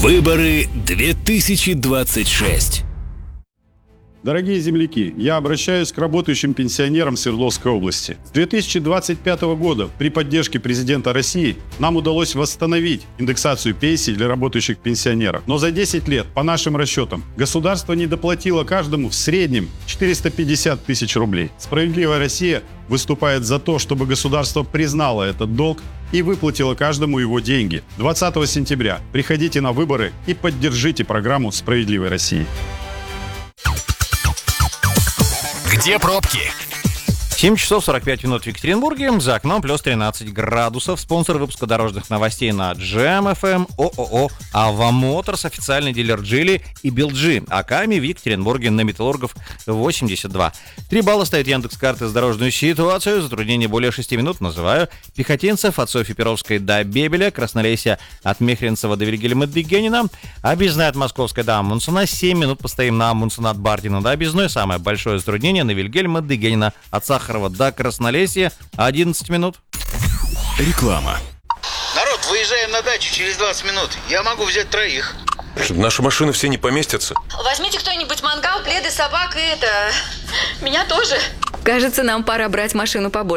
Выборы 2026. Дорогие земляки, я обращаюсь к работающим пенсионерам Свердловской области. С 2025 года при поддержке президента России нам удалось восстановить индексацию пенсий для работающих пенсионеров. Но за 10 лет, по нашим расчетам, государство недоплатило каждому в среднем 450 тысяч рублей. Справедливая Россия выступает за то, чтобы государство признало этот долг и выплатило каждому его деньги. 20 сентября приходите на выборы и поддержите программу «Справедливой России». Где пробки? 7 часов 45 минут в Екатеринбурге, за окном плюс 13 градусов. Спонсор выпуска дорожных новостей на Jam FM ООО «Ава Моторс», официальный дилер Джили и Билджи. Аками в Екатеринбурге на Металлургов 82. 3 балла ставит Яндекс.Карты за дорожную ситуацию. Затруднение более 6 минут называю. Пехотинцев от Софьи Перовской до Бебеля, Краснолесья от Мехренцева до Вильгельма Дегенина, Объездная от Московской до Амундсена. 7 минут постоим на Амундсена от Бардина до Объездной. Самое большое затруднение на Вильгельма Дегенина от Сахарова до Краснолесья 11 минут. Реклама. Народ, выезжаем на дачу через 20 минут. Я могу взять 3. Наши машины все не поместятся. Возьмите кто-нибудь мангал, пледы, собак и это... Меня тоже. Кажется, нам пора брать машину побольше.